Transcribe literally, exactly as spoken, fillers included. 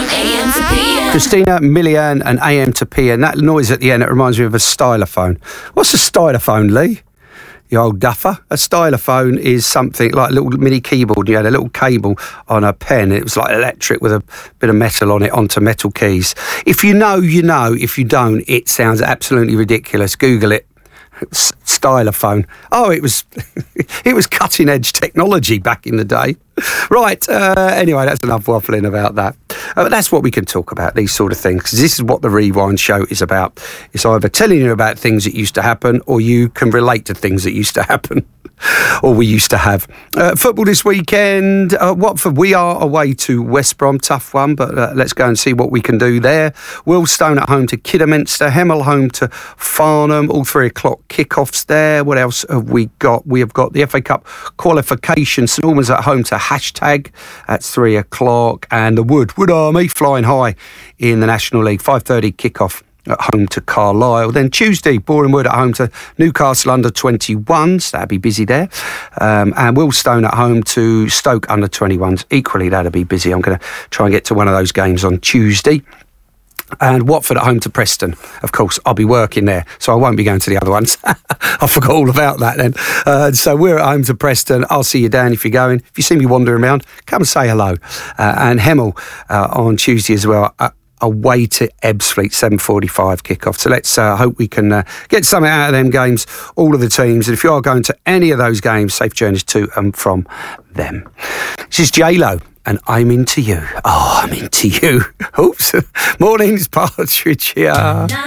A M to P M. Christina Milian and A M to P M. That noise at the end, it reminds me of a stylophone. What's a stylophone, Lee? You old duffer. A stylophone is something like a little mini keyboard. You had a little cable on a pen. It was like electric with a bit of metal on it onto metal keys. If you know, you know. If you don't, it sounds absolutely ridiculous. Google it. S- stylophone. Oh, it was it was cutting edge technology back in the day. Right. Uh, anyway, that's enough waffling about that. Uh, but that's what we can talk about, these sort of things, because this is what the Rewind show is about. It's either telling you about things that used to happen, or you can relate to things that used to happen. Or we used to have. Uh, football this weekend. Uh, Watford, we are away to West Brom. Tough one, but uh, let's go and see what we can do there. Willstone at home to Kidderminster. Hemel home to Farnham. All three o'clock kickoffs there. What else have we got? We have got the F A Cup qualification. St Albans at home to Hashtag at three o'clock. And the Wood, Wood Army flying high in the National League. five thirty kickoff at home to Carlisle. Then Tuesday, Boreham Wood at home to Newcastle under twenty-ones. That'll be busy there. Um, and Willstone at home to Stoke under twenty-ones. Equally, that'll be busy. I'm going to try and get to one of those games on Tuesday. And Watford at home to Preston. Of course, I'll be working there, so I won't be going to the other ones. I forgot all about that then. Uh, so we're at home to Preston. I'll see you down if you're going. If you see me wandering around, come and say hello. Uh, and Hemel uh, on Tuesday as well. Uh, away to Ebbsfleet, seven forty-five kickoff. So let's uh, hope we can uh, get something out of them games, all of the teams. And if you are going to any of those games, safe journeys to and from them. This is J-Lo, and I'm into you. Oh, I'm into you. Oops. Morning's Partridge here.